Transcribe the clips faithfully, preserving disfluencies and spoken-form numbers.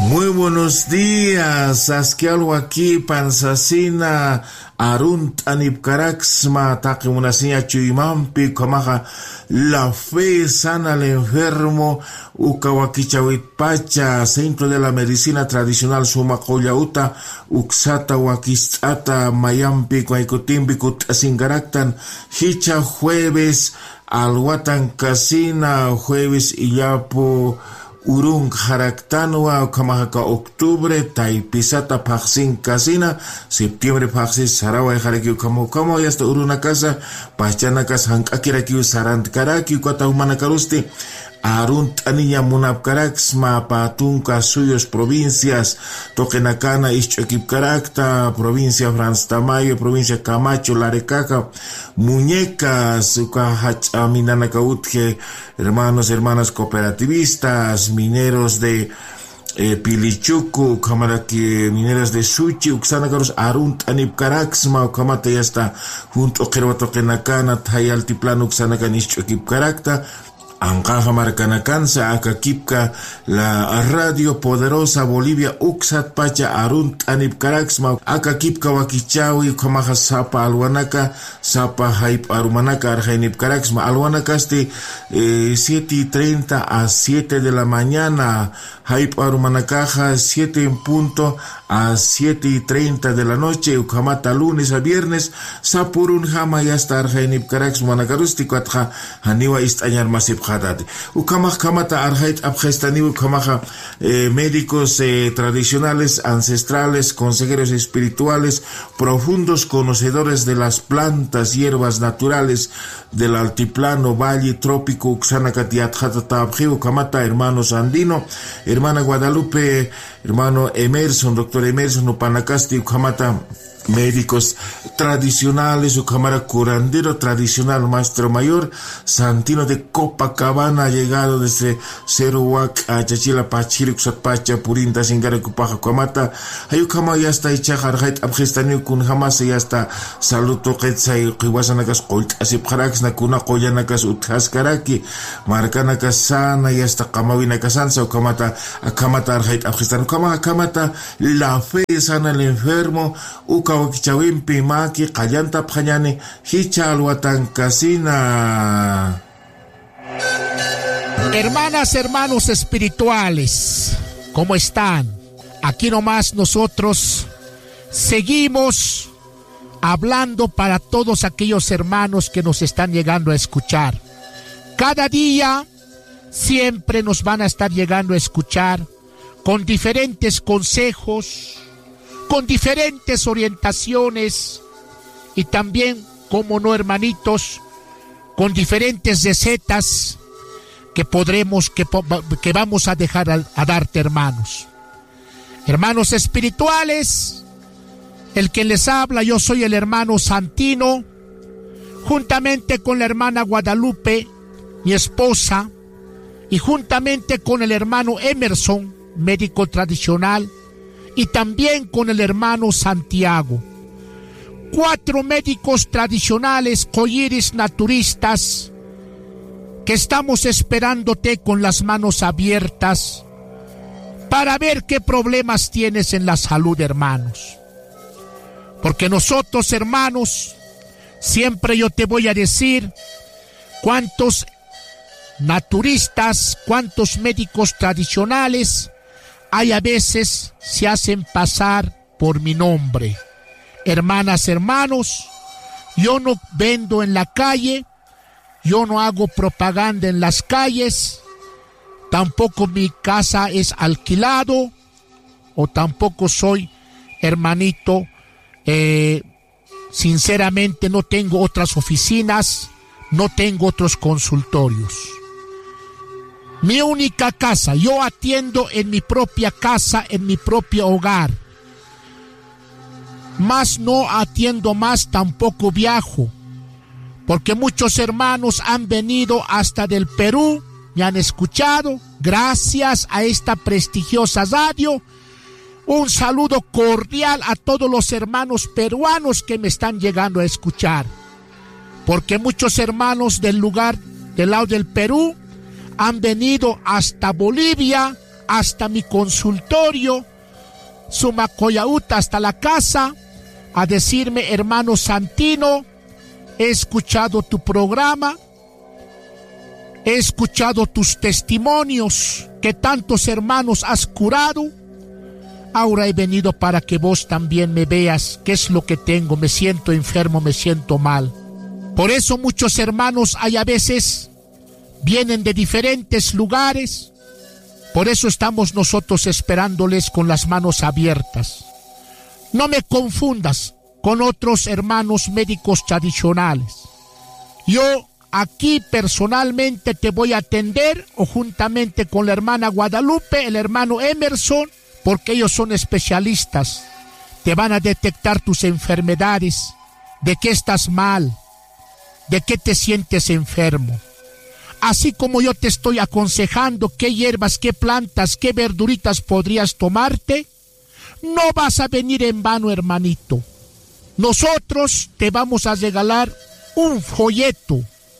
Muy buenos días, asquialgo aquí, pansasina, arunt anipcaraxma, taquimunasina chuyimampi, comaja, la fe sana al enfermo, ukawakichawitpacha, centro de la medicina tradicional sumacoyauta, uxata wakistata, mayampi, cuaicotimbi, kutasingaraktan, hicha jueves, alwatan casina, jueves iyapo, Urung Haraktanwa Kamahaka octubre Taipisata Paxin Casina septiembre Paxis Sarawa Harakiu Kamo Kamo y hasta Uruna Casa Pachanakas Hankakirakiu Sarantkaraki Katahumanakarusti Arunt Aniya Munapkarax Ma Patunca Suyos provincias Tokenacana Ischokipkarakta provincia Franz Tamayo provincia Camacho Larecaja Muñecas Ukahachaminanakautje hermanos hermanas cooperativistas mineros de eh, Pilichuco Kamaraki mineros de Suchi Uxanakaros Arunt Anipkaraxma Ukamata ya está junto a Tokenacana Tayaltiplano Uxanakan Ischokipkarakta Ancaja Marcanacanza, Acakipka, la radio poderosa Bolivia, Uxat Pacha, Arunt Anipcaraxma, Acakipka Wakichawi, Kamaja Sapa Alwanaka, Sapa Haip Arumanaka, Arjainipcaraxma, Alwanakaste, eh, siete y treinta a siete de la mañana, Haip Arumanakaja, siete en punto a siete y treinta de la noche, Ukamata lunes a viernes, Sapurun Hama y hasta Arjainipcaraxma, Nakarustico Atja, Haniwa Istañar Masip Ukamah kamata arhait abgestani ukamaha eh, médicos eh, tradicionales, ancestrales, consejeros espirituales, profundos conocedores de las plantas, hierbas naturales del altiplano, valle, trópico, Uxanacatiatjatatabji, ukamata, hermanos Andino, hermana Guadalupe, hermano Emerson, doctor Emerson, Upanacasti, ukamata, médicos tradicionales, su cámara curandero tradicional, maestro mayor Santino de Copacabana, ha llegado desde Cerohuac a Chachila Pachiri, Xatpacha, Purinta, Singara, Cupaja, Comata, Ayucama ya está hecha Jarjait, Abgestani, Kun Hamas, ya está Saluto, Quetzay, Kiwasanakas, Colt, Asipjarax, Nakuna, Koyanakas, Uthaskaraki, Marcanakas, Sana, ya está Kamawina Casanza, Ukamata, Akamata, Arjait, Abgestani, Ukama, Akamata, la fe sana al enfermo, Uka Wakichawimpi Maki Kallanta Pjanyane Hicha Alwatan Casina. Hermanas, hermanos espirituales, ¿cómo están? Aquí nomás nosotros seguimos hablando para todos aquellos hermanos que nos están llegando a escuchar. Cada día siempre nos van a estar llegando a escuchar con diferentes consejos, con diferentes orientaciones y también, como no hermanitos, con diferentes recetas que podremos, que, que vamos a dejar a, a darte, hermanos. Hermanos espirituales, el que les habla, yo soy el hermano Santino, juntamente con la hermana Guadalupe, mi esposa, y juntamente con el hermano Emerson, médico tradicional, y también con el hermano Santiago. Cuatro médicos tradicionales, colliris naturistas, que estamos esperándote con las manos abiertas para ver qué problemas tienes en la salud, hermanos. Porque nosotros, hermanos, siempre yo te voy a decir cuántos naturistas, cuántos médicos tradicionales hay a veces se hacen pasar por mi nombre. Hermanas, hermanos, yo no vendo en la calle, yo no hago propaganda en las calles, tampoco mi casa es alquilado, o tampoco soy, hermanito, eh, sinceramente no tengo otras oficinas, no tengo otros consultorios. Mi única casa, yo atiendo en mi propia casa, en mi propio hogar. Más no atiendo más, tampoco viajo. Porque muchos hermanos han venido hasta del Perú, me han escuchado, gracias a esta prestigiosa radio. Un saludo cordial a todos los hermanos peruanos que me están llegando a escuchar. Porque muchos hermanos del lugar, del lado del Perú, han venido hasta Bolivia hasta mi consultorio, Sumacoyauta, hasta la casa, a decirme: hermano Santino, he escuchado tu programa, he escuchado tus testimonios, que tantos hermanos has curado. Ahora he venido para que vos también me veas qué es lo que tengo. Me siento enfermo, me siento mal. Por eso muchos hermanos hay a veces vienen de diferentes lugares. Por eso estamos nosotros esperándoles con las manos abiertas. No me confundas con otros hermanos médicos tradicionales. Yo aquí personalmente te voy a atender, o juntamente con la hermana Guadalupe, el hermano Emerson, porque ellos son especialistas. Te van a detectar tus enfermedades, de qué estás mal, de qué te sientes enfermo. Así como yo te estoy aconsejando qué hierbas, qué plantas, qué verduritas podrías tomarte, no vas a venir en vano, hermanito. Nosotros te vamos a regalar un folleto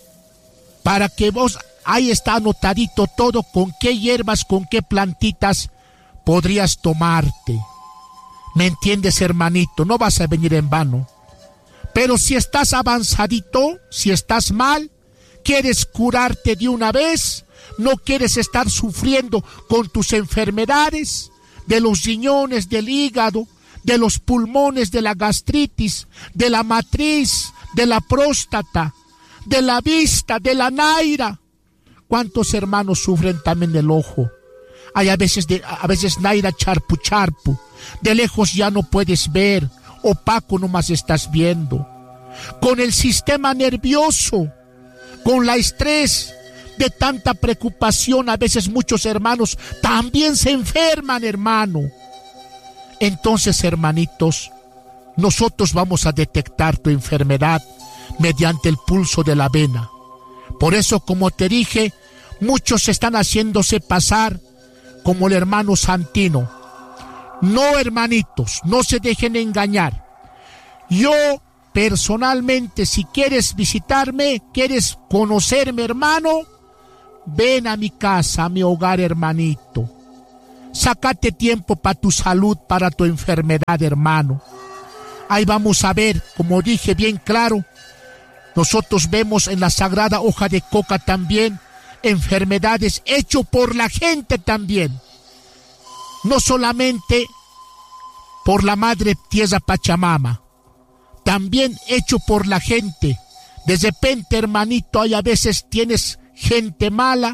para que vos, ahí está anotadito todo, con qué hierbas, con qué plantitas podrías tomarte. ¿Me entiendes, hermanito? No vas a venir en vano. Pero si estás avanzadito, si estás mal, quieres curarte de una vez, no quieres estar sufriendo con tus enfermedades de los riñones, del hígado, de los pulmones, de la gastritis, de la matriz, de la próstata, de la vista, de la naira. ¿Cuántos hermanos sufren también del ojo? Hay a veces, de, a veces naira charpu charpu, de lejos ya no puedes ver, opaco nomás estás viendo. Con el sistema nervioso, con la estrés de tanta preocupación, a veces muchos hermanos también se enferman, hermano. Entonces, hermanitos, nosotros vamos a detectar tu enfermedad mediante el pulso de la vena. Por eso, como te dije, muchos están haciéndose pasar como el hermano Santino. No, hermanitos, no se dejen engañar. Yo, personalmente, si quieres visitarme, quieres conocerme, hermano, ven a mi casa, a mi hogar, hermanito. Sácate tiempo para tu salud, para tu enfermedad, hermano. Ahí vamos a ver, como dije bien claro, nosotros vemos en la sagrada hoja de coca también enfermedades hecho por la gente también. No solamente por la madre tierra Pachamama, también hecho por la gente. De repente, hermanito, hay a veces tienes gente mala.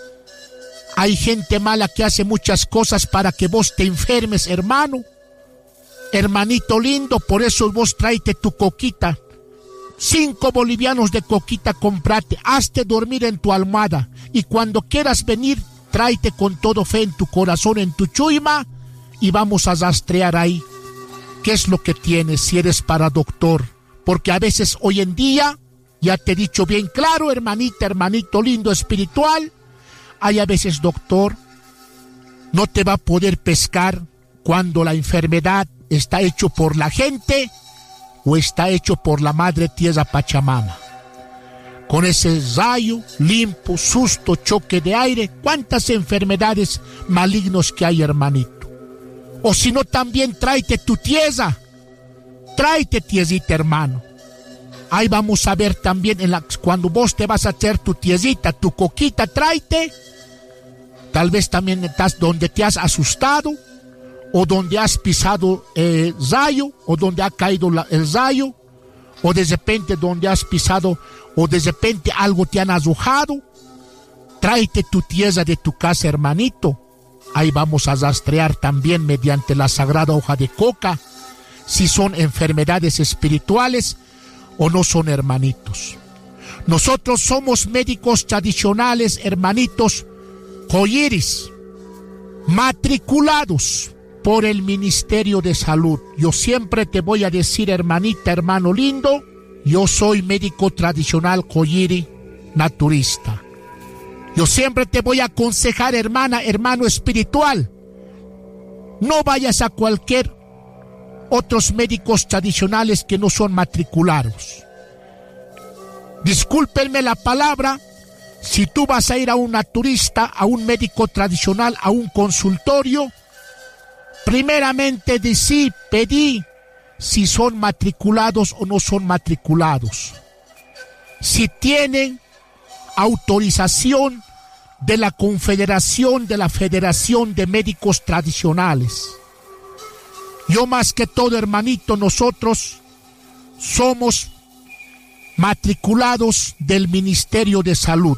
Hay gente mala que hace muchas cosas para que vos te enfermes, hermano. Hermanito lindo, por eso vos tráete tu coquita. Cinco bolivianos de coquita comprate, hazte dormir en tu almohada. Y cuando quieras venir, tráete con todo fe en tu corazón, en tu chuima, y vamos a rastrear ahí qué es lo que tienes, si eres para doctor. Porque a veces hoy en día, ya te he dicho bien claro, hermanita, hermanito lindo espiritual, hay a veces doctor, no te va a poder pescar cuando la enfermedad está hecho por la gente o está hecho por la madre tierra Pachamama. Con ese rayo, limpo, susto, choque de aire, cuántas enfermedades malignos que hay, hermanito. O si no, también tráete tu tierra, tráete tierrita, hermano. Ahí vamos a ver también, en la, cuando vos te vas a hacer tu tierrita, tu coquita, tráete. Tal vez también estás donde te has asustado, o donde has pisado el rayo, o donde ha caído la, el rayo, o de repente donde has pisado, o de repente algo te han arrojado. Tráete tu tierra de tu casa, hermanito. Ahí vamos a rastrear también mediante la sagrada hoja de coca si son enfermedades espirituales o no son, hermanitos. Nosotros somos médicos tradicionales, hermanitos, Coyiris, matriculados por el Ministerio de Salud. Yo siempre te voy a decir, hermanita, hermano lindo, yo soy médico tradicional Coyiri, naturista. Yo siempre te voy a aconsejar, hermana, hermano espiritual, no vayas a cualquier otros médicos tradicionales que no son matriculados. Discúlpenme la palabra, Si tú vas a ir a un naturista, a un médico tradicional, a un consultorio, primeramente decí, pedí si son matriculados o no son matriculados. Si tienen autorización de la Confederación de la Federación de Médicos Tradicionales. Yo más que todo, hermanito, nosotros somos matriculados del Ministerio de Salud.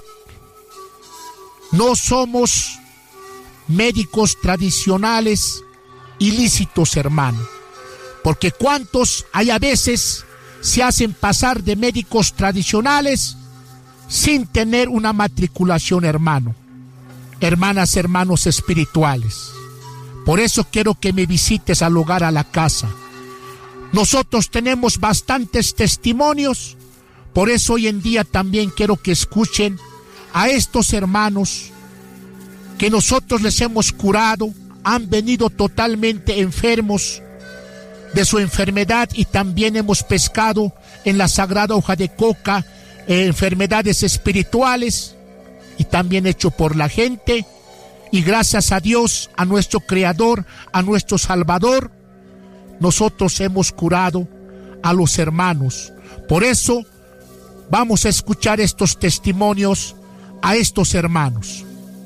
No somos médicos tradicionales ilícitos, hermano. Porque cuántos hay a veces se hacen pasar de médicos tradicionales sin tener una matriculación, hermano. Hermanas, hermanos espirituales. Por eso quiero que me visites al hogar, a la casa. Nosotros tenemos bastantes testimonios. Por eso hoy en día también quiero que escuchen a estos hermanos que nosotros les hemos curado. Han venido totalmente enfermos de su enfermedad y también hemos pescado en la sagrada hoja de coca eh, enfermedades espirituales y también hecho por la gente. Y gracias a Dios, a nuestro Creador, a nuestro Salvador, nosotros hemos curado a los hermanos. Por eso vamos a escuchar estos testimonios a estos hermanos.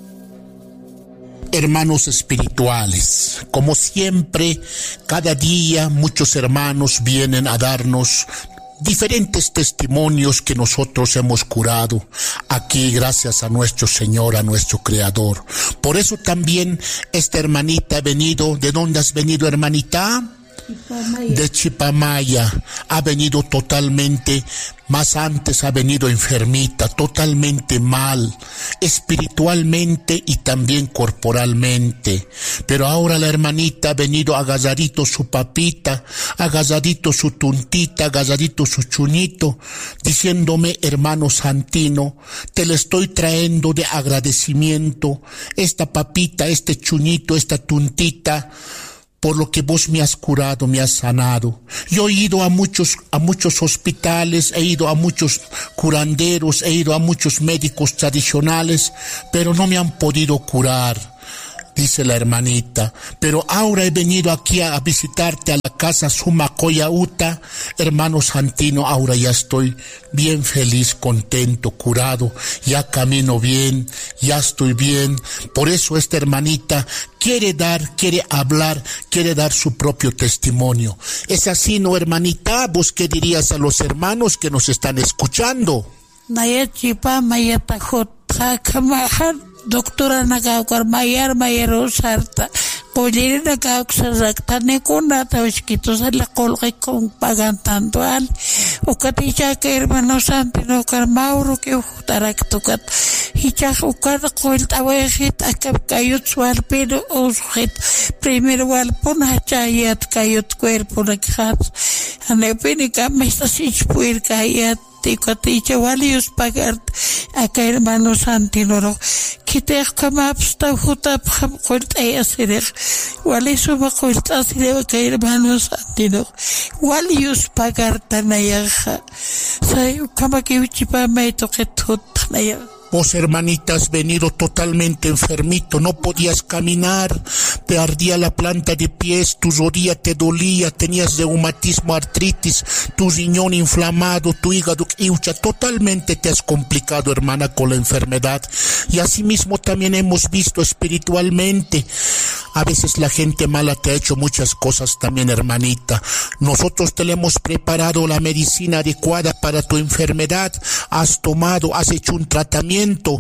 Hermanos espirituales, como siempre, cada día muchos hermanos vienen a darnos diferentes testimonios que nosotros hemos curado aquí gracias a nuestro Señor, a nuestro Creador. Por eso también esta hermanita ha venido. ¿De dónde has venido, hermanita? Chipamaya. De Chipamaya. Ha venido totalmente, más antes ha venido enfermita, totalmente mal, espiritualmente y también corporalmente. Pero ahora la hermanita ha venido agarradito su papita, agarradito su tuntita, agarradito su chuñito, diciéndome: hermano Santino, te le estoy trayendo de agradecimiento esta papita, este chuñito, esta tuntita, por lo que vos me has curado, me has sanado. Yo he ido a muchos, a muchos hospitales, he ido a muchos curanderos, he ido a muchos médicos tradicionales, pero no me han podido curar, dice la hermanita. Pero ahora he venido aquí a visitarte a la casa Sumacoya Uta, hermano Santino. Ahora ya estoy bien feliz, contento, curado, ya camino bien, ya estoy bien. Por eso esta hermanita quiere dar, quiere hablar, quiere dar su propio testimonio. ¿Es así, no, hermanita? ¿Vos qué dirías a los hermanos que nos están escuchando? Naya chipa maya tajot kamahan doctora nagaukar mayar mayar usarta poliri nagaukar raktane kuna tawishkito sa la kolge kong pagantantual ukaticha que hermano Santino kar Mauro que taraktukat hichak ukar kolt awehit akab kayut swal pero usjit primero wal pun hachayat kayut cuerpo nakhat anepini kam estasich puir kayat Ticotiche valios pagar acá hermano Santino que te camapsta juta corta y hacer valios va corta hacer acá hermano Santino valios pagar tanayaja sai kama que uchipa me toque tot tanaya. Vos, hermanita, has venido totalmente enfermito, no podías caminar, te ardía la planta de pies, tu rodilla te dolía, tenías reumatismo, artritis, tu riñón inflamado, tu hígado hincha, totalmente te has complicado, hermana, con la enfermedad. Y asimismo también hemos visto espiritualmente, a veces la gente mala te ha hecho muchas cosas también, hermanita. Nosotros te le hemos preparado la medicina adecuada para tu enfermedad, has tomado, has hecho un tratamiento.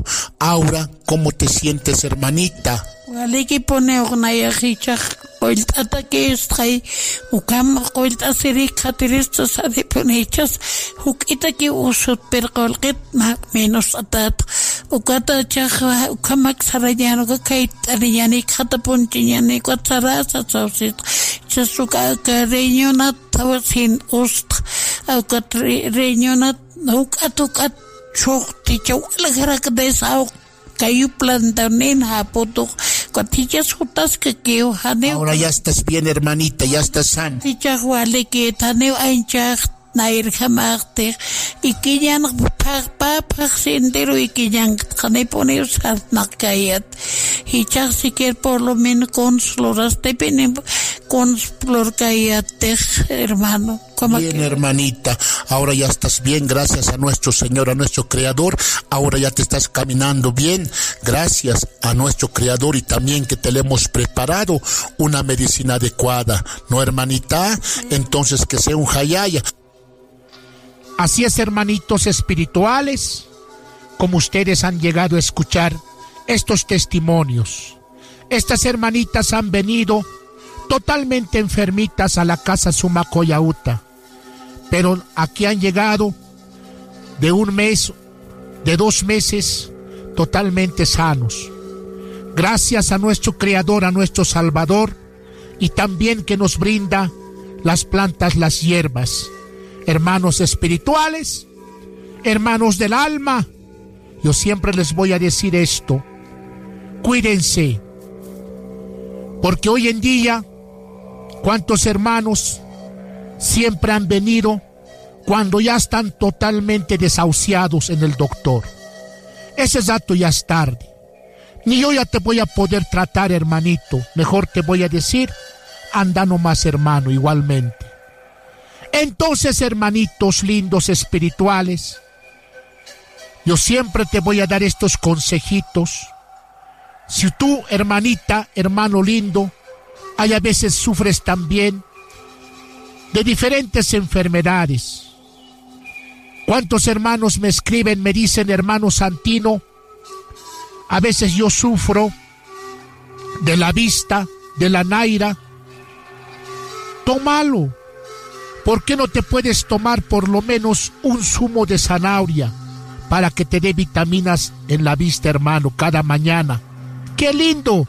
Ahora, ¿cómo te sientes, hermanita? Waliki pone ognaya hichak oilt atake estrai ukam oilt asiri khatirista sade ponechas ukita ki usut perqolqit ma menos atat ukata chakha ukamak sarayano ka kait ariyani khatapun chinyani kwatsarasa sausit chasuka ka reñona tawasin ust ukat reñona ukatukat chokti chawala garak desau kayu plantanen hapoto cotillas jutas que que ahora ya estás bien, hermanita, ya estás sana. Ticha wale que taneo ancha nair jamarte y que ya no pa pa sendero y que ya no pone usar nakayat y ya si que por lo menos con floras te pene con flor kayate hermano. Bien, que... hermanita, ahora ya estás bien, gracias a nuestro Señor, a nuestro Creador, ahora ya te estás caminando bien, gracias a nuestro Creador y también que te le hemos preparado una medicina adecuada, ¿no, hermanita? Entonces que sea un hayaya. Así es, hermanitos espirituales, como ustedes han llegado a escuchar estos testimonios. Estas hermanitas han venido totalmente enfermitas a la casa Sumacoyauta, pero aquí han llegado de un mes, de dos meses, totalmente sanos. Gracias a nuestro Creador, a nuestro Salvador, y también que nos brinda las plantas, las hierbas. Hermanos espirituales, hermanos del alma, yo siempre les voy a decir esto: cuídense, porque hoy en día, ¿cuántos hermanos siempre han venido cuando ya están totalmente desahuciados en el doctor? Ese dato ya es tarde. Ni yo ya te voy a poder tratar, hermanito. Mejor te voy a decir, anda nomás, hermano, igualmente. Entonces, hermanitos lindos espirituales, yo siempre te voy a dar estos consejitos. Si tú, hermanita, hermano lindo, hay a veces sufres también de diferentes enfermedades. ¿Cuántos hermanos me escriben, me dicen, hermano Santino, a veces yo sufro de la vista, de la naira? Tómalo. ¿Por qué no te puedes tomar por lo menos un zumo de zanahoria para que te dé vitaminas en la vista, hermano, cada mañana? ¡Qué lindo!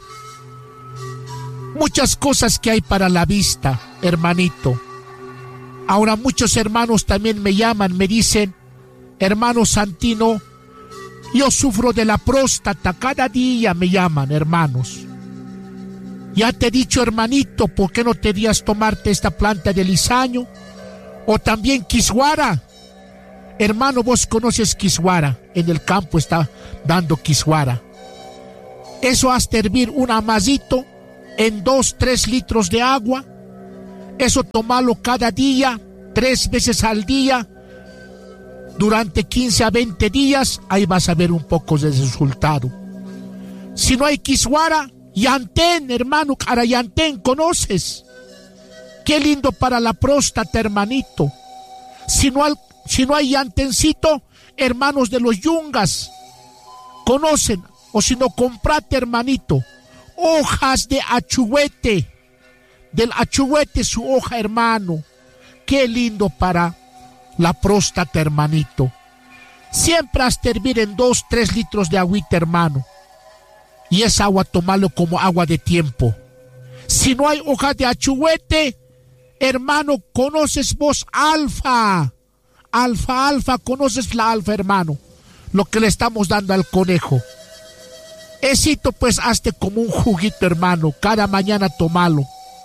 Muchas cosas que hay para la vista, hermanito. Ahora muchos hermanos también me llaman, me dicen, hermano Santino, yo sufro de la próstata, cada día me llaman, hermanos. Ya te he dicho, hermanito, ¿por qué no te dirías tomarte esta planta de lisaño? O también kiswara. Hermano, vos conoces kiswara, en el campo está dando kiswara. Eso hasta hervir un amasito en dos, tres litros de agua. Eso tomarlo cada día, tres veces al día, durante quince a veinte días, ahí vas a ver un poco de resultado. Si no hay kiswara, yantén, hermano, cara yantén, ¿conoces? Qué lindo para la próstata, hermanito. Si no hay, si no hay yantencito, hermanos de los yungas, conocen. O si no, comprate, hermanito, hojas de achuete, del achuete su hoja, hermano. Qué lindo para la próstata, hermanito. Siempre hasta hervir en dos, tres litros de agüita, hermano. Y esa agua tomarlo como agua de tiempo. Si no hay hojas de achuete, hermano, ¿conoces vos alfa? Alfa, alfa, ¿conoces la alfa, hermano? Lo que le estamos dando al conejo. Esito, pues, hazte como un juguito, hermano. Cada mañana tomalo.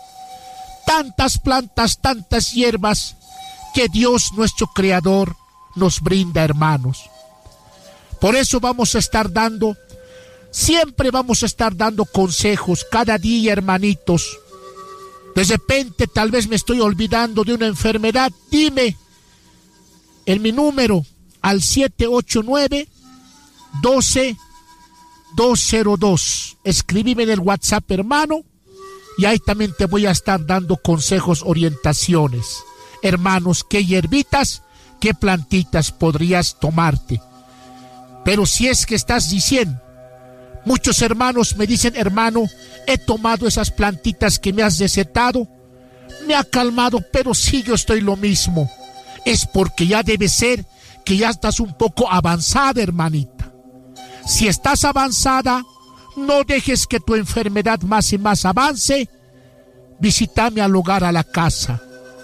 Tantas plantas, tantas hierbas que Dios, nuestro Creador, nos brinda, hermanos. Por eso vamos a estar dando, siempre vamos a estar dando consejos cada día, hermanitos. De repente, tal vez me estoy olvidando de una enfermedad. Dime en mi número al siete ocho nueve, doce, dos cero dos. Escríbeme en el WhatsApp, hermano, y ahí también te voy a estar dando consejos, orientaciones. Hermanos, qué hierbitas, qué plantitas podrías tomarte. Pero si es que estás diciendo, muchos hermanos me dicen, hermano, he tomado esas plantitas que me has recetado, me ha calmado, pero sí yo estoy lo mismo. Es porque ya debe ser que ya estás un poco avanzada, hermanita. Si estás avanzada, no dejes que tu enfermedad más y más avance. Visítame al hogar, a la casa.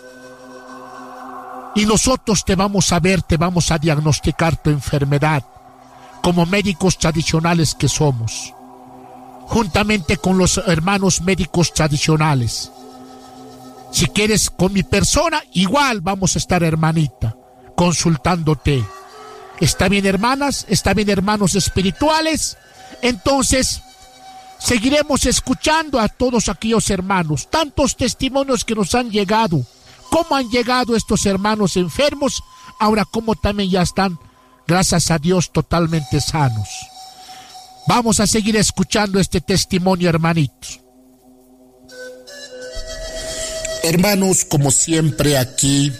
Y nosotros te vamos a ver, te vamos a diagnosticar tu enfermedad, como médicos tradicionales que somos, juntamente con los hermanos médicos tradicionales. Si quieres con mi persona, igual vamos a estar, hermanita, consultándote. ¿Está bien, hermanas? ¿Está bien, hermanos espirituales? Entonces, seguiremos escuchando a todos aquellos hermanos, tantos testimonios que nos han llegado, cómo han llegado estos hermanos enfermos, ahora cómo también ya están, gracias a Dios, totalmente sanos. Vamos a seguir escuchando este testimonio, hermanitos. Hermanos, como siempre aquí,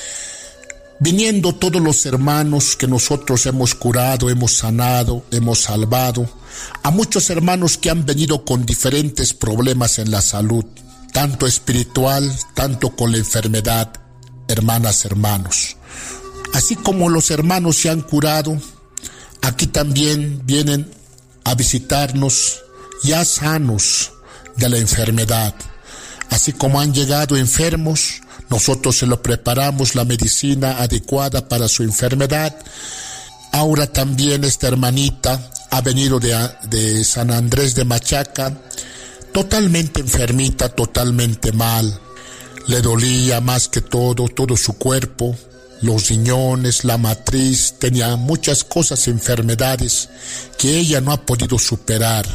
viniendo todos los hermanos que nosotros hemos curado, hemos sanado, hemos salvado, a muchos hermanos que han venido con diferentes problemas en la salud, tanto espiritual, tanto con la enfermedad, hermanas, hermanos. Así como los hermanos se han curado, aquí también vienen a visitarnos ya sanos de la enfermedad. Así como han llegado enfermos, nosotros se lo preparamos la medicina adecuada para su enfermedad. Ahora también esta hermanita ha venido de, de San Andrés de Machaca, totalmente enfermita, totalmente mal. Le dolía más que todo, todo su cuerpo, los riñones, la matriz, tenía muchas cosas, enfermedades que ella no ha podido superar.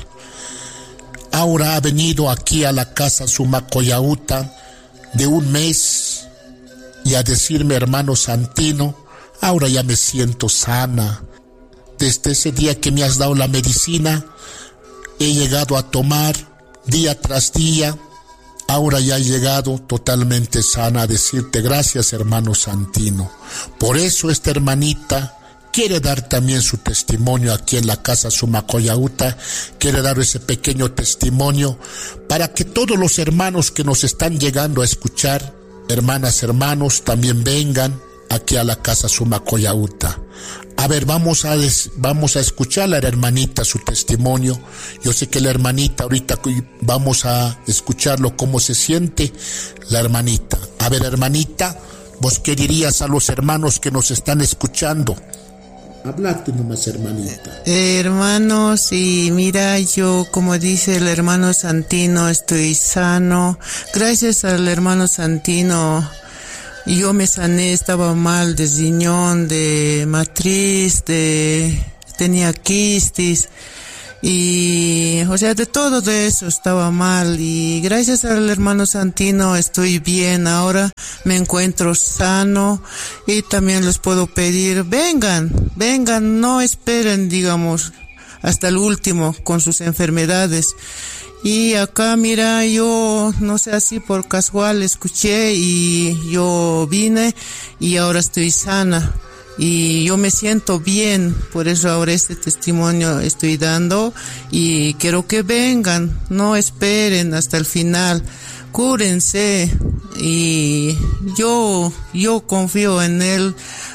Ahora ha venido aquí a la casa Sumacoyauta de un mes y a decirme, hermano Santino, ahora ya me siento sana. Desde ese día que me has dado la medicina, he llegado a tomar día tras día. Ahora ya he llegado totalmente sana a decirte gracias, hermano Santino. Por eso esta hermanita quiere dar también su testimonio aquí en la casa Sumacoyauta, quiere dar ese pequeño testimonio para que todos los hermanos que nos están llegando a escuchar, hermanas, hermanos, también vengan aquí a la casa Sumacoyauta. A ver, vamos a, des, vamos a escuchar a la hermanita su testimonio. Yo sé que la hermanita, ahorita vamos a escucharlo cómo se siente la hermanita. A ver, hermanita, ¿vos qué dirías a los hermanos que nos están escuchando? Hablate nomás, hermanita. Eh, hermanos, y mira, yo, como dice el hermano Santino, estoy sano. Gracias al hermano Santino, yo me sané, estaba mal de riñón, de matriz, de tenía quistis. Y, o sea, de todo de eso estaba mal, y gracias al hermano Santino estoy bien, ahora me encuentro sano, y también les puedo pedir, vengan, vengan, no esperen, digamos, hasta el último con sus enfermedades. Y acá, mira, yo, no sé, así por casual escuché y yo vine y ahora estoy sana. Y yo me siento bien, por eso ahora este testimonio estoy dando y quiero que vengan, no esperen hasta el final, cúrense, y yo, yo confío en Él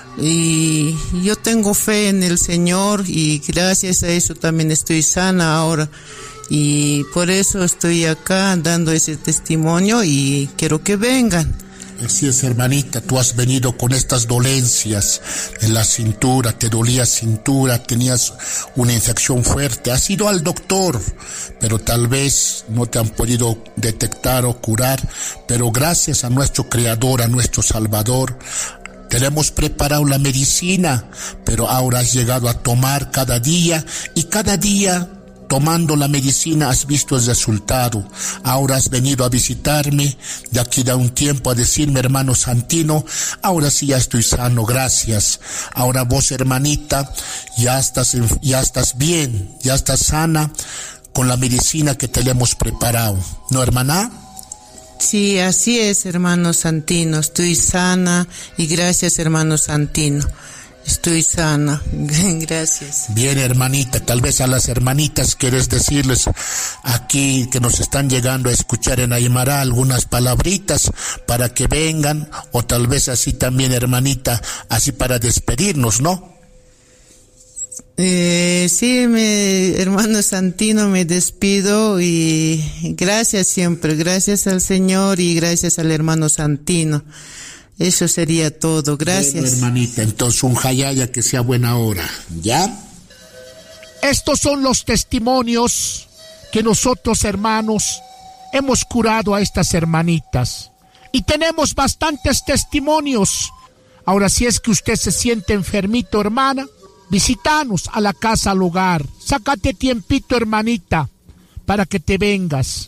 y yo tengo fe en el Señor y gracias a eso también estoy sana ahora. Y por eso estoy acá dando ese testimonio y quiero que vengan. Así es, hermanita, tú has venido con estas dolencias en la cintura, te dolía cintura, tenías una infección fuerte, has ido al doctor, pero tal vez no te han podido detectar o curar, pero gracias a nuestro Creador, a nuestro Salvador, te le hemos preparado la medicina, pero ahora has llegado a tomar cada día y cada día tomando la medicina has visto el resultado. Ahora has venido a visitarme de aquí de un tiempo a decirme, hermano Santino, ahora sí ya estoy sano, gracias. Ahora vos, hermanita, ya estás, ya estás bien, ya estás sana con la medicina que te le hemos preparado. ¿No, hermana? Sí, así es, hermano Santino, estoy sana y gracias, hermano Santino. Estoy sana, gracias. Bien, hermanita, tal vez a las hermanitas quieres decirles aquí que nos están llegando a escuchar en Aymara algunas palabritas para que vengan, o tal vez así también, hermanita, así para despedirnos, ¿no? Eh, sí, me, hermano Santino, me despido y gracias siempre, gracias al Señor y gracias al hermano Santino. Eso sería todo, gracias. Bueno, hermanita, entonces un jayaya que sea buena hora, ¿ya? Estos son los testimonios que nosotros, hermanos, hemos curado a estas hermanitas. Y tenemos bastantes testimonios. Ahora, si es que usted se siente enfermito, hermana, visítanos a la casa, al hogar. Sácate tiempito, hermanita, para que te vengas.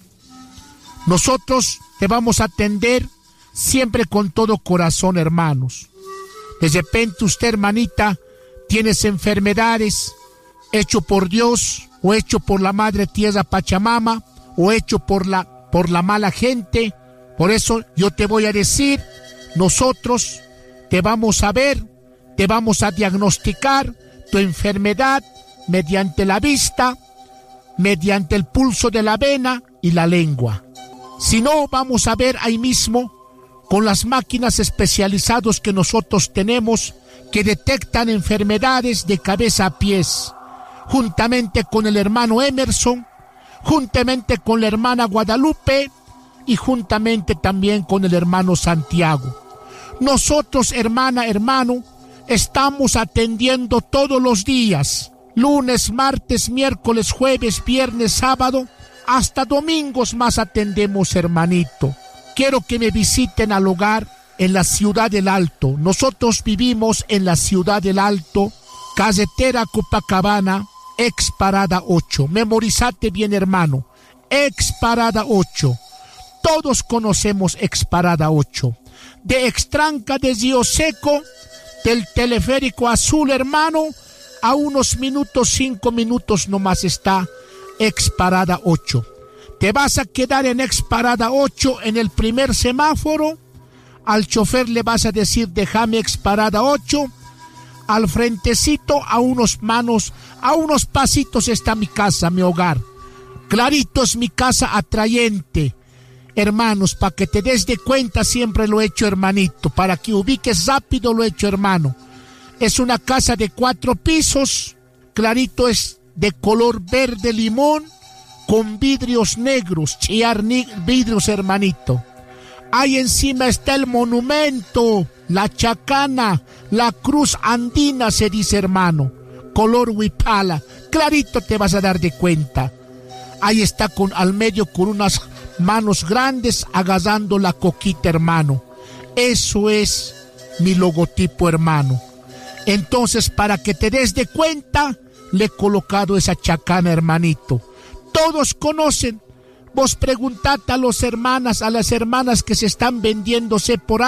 Nosotros te vamos a atender siempre con todo corazón, hermanos. De repente usted, hermanita, tienes enfermedades, hecho por Dios, o hecho por la Madre Tierra Pachamama, o hecho por la, por la mala gente. Por eso yo te voy a decir, nosotros te vamos a ver, te vamos a diagnosticar tu enfermedad mediante la vista, mediante el pulso de la vena y la lengua. Si no, vamos a ver ahí mismo con las máquinas especializadas que nosotros tenemos, que detectan enfermedades de cabeza a pies, juntamente con el hermano Emerson, juntamente con la hermana Guadalupe y juntamente también con el hermano Santiago. Nosotros, hermana, hermano, estamos atendiendo todos los días, lunes, martes, miércoles, jueves, viernes, sábado, hasta domingos más atendemos, hermanito. Quiero que me visiten al hogar en la Ciudad del Alto. Nosotros vivimos en la Ciudad del Alto, carretera Copacabana, ex parada ocho. Memorizate bien, hermano, ex parada ocho. Todos conocemos ex parada ocho. De Extranca de Río Seco, del teleférico azul, hermano, a unos minutos, cinco minutos nomás está ex parada ocho. Te vas a quedar en ex parada ocho en el primer semáforo. Al chofer le vas a decir, déjame ex parada ocho. Al frentecito, a unos manos, a unos pasitos está mi casa, mi hogar. Clarito es mi casa, atrayente. Hermanos, para que te des de cuenta, siempre lo he hecho, hermanito. Para que ubiques rápido, lo he hecho, hermano. Es una casa de cuatro pisos. Clarito es de color verde limón, con vidrios negros, chillar vidrios, hermanito. Ahí encima está el monumento, la chacana, la cruz andina, se dice, hermano. Color huipala. Clarito te vas a dar de cuenta. Ahí está con, al medio con unas manos grandes agarrando la coquita, hermano. Eso es mi logotipo, hermano. Entonces, para que te des de cuenta, le he colocado esa chacana, hermanito. Todos conocen. Vos preguntate a las hermanas, a las hermanas que se están vendiéndose por ahí.